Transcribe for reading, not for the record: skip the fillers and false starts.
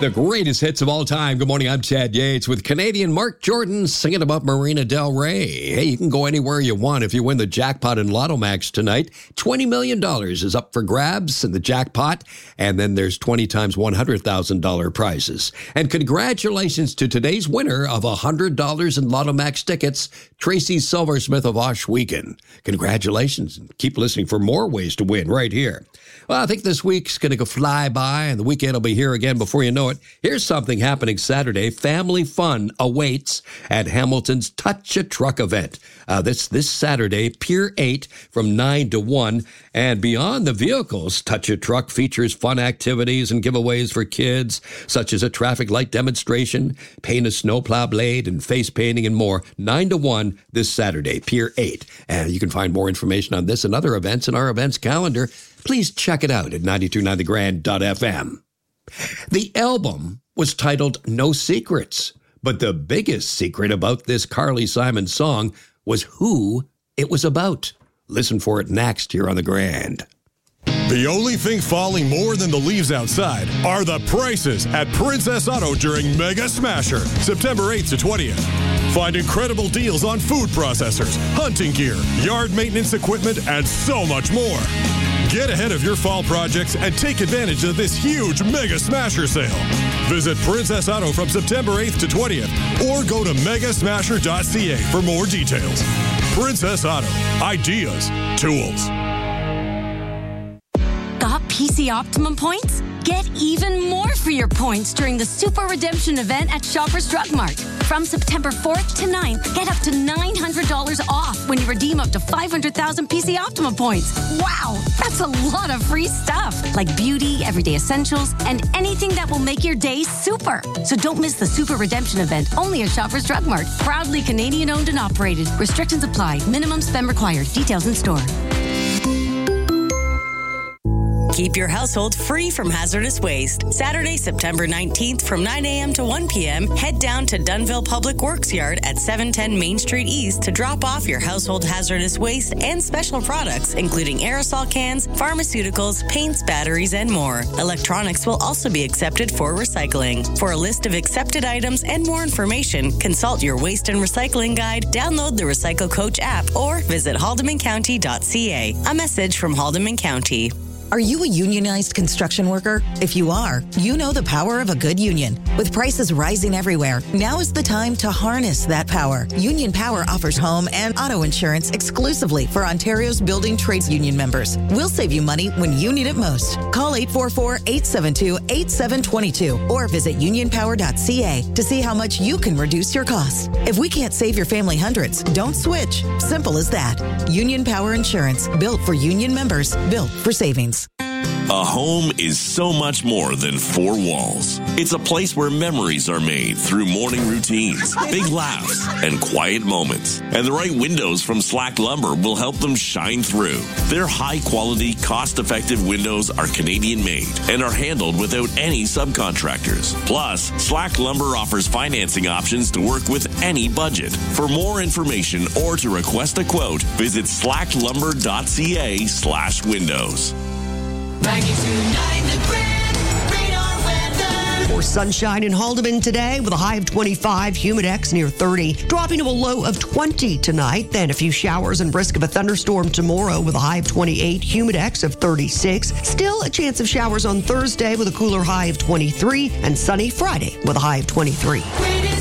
The greatest hits of all time. Good morning, I'm Chad Yates with Canadian Mark Jordan singing about Marina Del Rey. Hey, you can go anywhere you want if you win the jackpot in Lotto Max tonight. $20 million is up for grabs in the jackpot, and then there's 20 times $100,000 prizes. And congratulations to today's winner of $100 in Lotto Max tickets, Tracy Silversmith of Ohsweken. Congratulations, and keep listening for more ways to win right here. Well, I think this week's going to go fly by, and the weekend will be here again before you know it. Here's something happening Saturday. Family fun awaits at Hamilton's Touch a Truck event. This Saturday, Pier 8 from 9 to 1. And beyond the vehicles, Touch a Truck features fun activities and giveaways for kids, such as a traffic light demonstration, paint a snowplow blade, and face painting and more. 9 to 1 this Saturday, Pier 8. And you can find more information on this and other events in our events calendar. Please check it out at 929thegrand.fm. The album was titled No Secrets, but the biggest secret about this Carly Simon song was who it was about. Listen for it next here on The Grand. The only thing falling more than the leaves outside are the prices at Princess Auto during Mega Smasher, September 8th to 20th. Find incredible deals on food processors, hunting gear, yard maintenance equipment, and so much more. Get ahead of your fall projects and take advantage of this huge Mega Smasher sale. Visit Princess Auto from September 8th to 20th or go to megasmasher.ca for more details. Princess Auto. Ideas. Tools. Got PC Optimum points? Get even more for your points during the Super Redemption event at Shoppers Drug Mart. From September 4th to 9th, get up to $900 off when you redeem up to 500,000 PC Optimum points. Wow, that's a lot of free stuff, like beauty, everyday essentials, and anything that will make your day super. So don't miss the Super Redemption event, only at Shoppers Drug Mart. Proudly Canadian-owned and operated. Restrictions apply. Minimum spend required. Details in store. Keep your household free from hazardous waste. Saturday, September 19th from 9 a.m. to 1 p.m., head down to Dunnville Public Works Yard at 710 Main Street East to drop off your household hazardous waste and special products, including aerosol cans, pharmaceuticals, paints, batteries, and more. Electronics will also be accepted for recycling. For a list of accepted items and more information, consult your waste and recycling guide, download the Recycle Coach app, or visit haldemancounty.ca. A message from Haldeman County. Are you a unionized construction worker? If you are, you know the power of a good union. With prices rising everywhere, now is the time to harness that power. Union Power offers home and auto insurance exclusively for Ontario's building trades union members. We'll save you money when you need it most. Call 844-872-8722 or visit unionpower.ca to see how much you can reduce your costs. If we can't save your family hundreds, don't switch. Simple as that. Union Power Insurance, built for union members, built for savings. A home is so much more than four walls. It's a place where memories are made through morning routines, big laughs, and quiet moments. And the right windows from Slack Lumber will help them shine through. Their high-quality, cost-effective windows are Canadian-made and are handled without any subcontractors. Plus, Slack Lumber offers financing options to work with any budget. For more information or to request a quote, visit slacklumber.ca/windows. 92.9 The Grand, radar weather. More sunshine in Haldeman today with a high of 25, humidex near 30, dropping to a low of 20 tonight. Then a few showers and risk of a thunderstorm tomorrow with a high of 28, humidex of 36. Still a chance of showers on Thursday with a cooler high of 23, and sunny Friday with a high of 23.